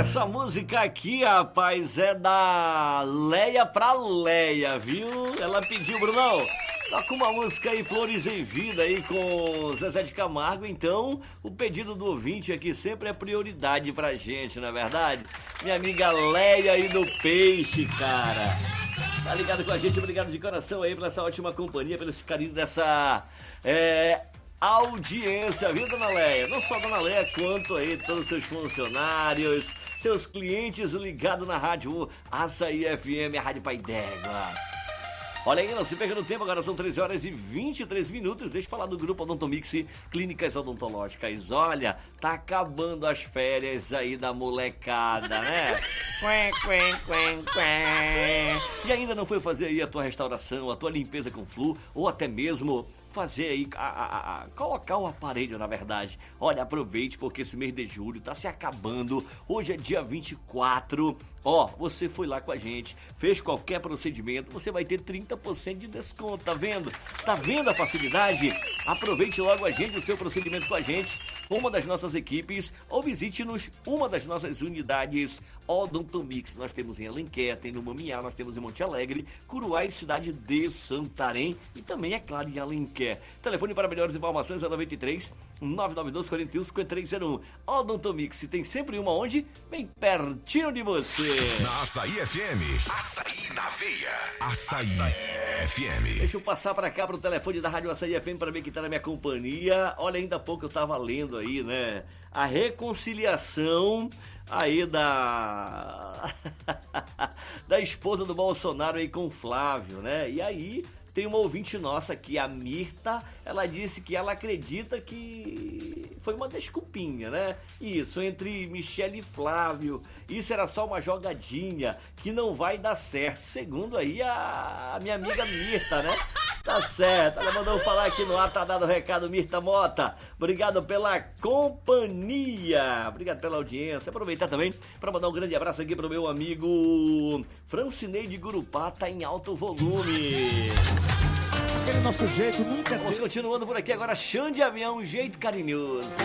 Essa música aqui, rapaz, é da Leia pra Leia, viu? Ela pediu, Brunão, toca uma música aí, Flores em Vida, aí com Zezé de Camargo. Então, o pedido do ouvinte aqui sempre é prioridade pra gente, não é verdade? Minha amiga Leia aí do Peixe, cara. Tá ligado com a gente? Obrigado de coração aí por essa ótima companhia, pelo esse carinho dessa audiência, viu, dona Leia? Não só dona Leia, quanto aí todos os seus funcionários, seus clientes ligados na rádio Açaí FM, a Rádio Pai d'Égua. Olha aí, não se perca no tempo, agora são 13 horas e 23 minutos. Deixa eu falar do Grupo Odontomix Clínicas Odontológicas. Olha, tá acabando as férias aí da molecada, né? E ainda não foi fazer aí a tua restauração, a tua limpeza com flu, ou até mesmo fazer aí, colocar o aparelho, na verdade. Olha, aproveite, porque esse mês de julho tá se acabando. Hoje é dia 24. Ó, você foi lá com a gente, fez qualquer procedimento, você vai ter 30% de desconto, tá vendo? Tá vendo a facilidade? Aproveite logo a gente, o seu procedimento com a gente, uma das nossas equipes, ou visite-nos uma das nossas unidades Odontomix. Nós temos em Alenquer, tem no Maminhá, nós temos em Monte Alegre, Curuá e cidade de Santarém, e também, é claro, em Alenquer. Telefone para melhores informações é 93 992 41 5301. Odontomix, tem sempre uma onde? Bem pertinho de você. Na Açaí FM, Açaí na veia, Açaí FM. Deixa eu passar para cá pro telefone da Rádio Açaí FM para ver que tá na minha companhia. Olha, ainda há pouco eu tava lendo aí, né? A reconciliação aí da esposa do Bolsonaro aí com o Flávio, né? E aí tem uma ouvinte nossa aqui, a Mirta, ela disse que ela acredita que foi uma desculpinha, né? Isso, entre Michele e Flávio, isso era só uma jogadinha, que não vai dar certo, segundo aí a minha amiga Mirta, né? Tá certo, ela mandou falar aqui no ar, tá dado o recado, Mirta Mota. Obrigado pela companhia, obrigado pela audiência. Aproveitar também para mandar um grande abraço aqui pro meu amigo Francinei de Gurupá, tá em alto volume. Aquele nosso jeito nunca. Vamos continuando por aqui agora, Xande Avião, um jeito carinhoso.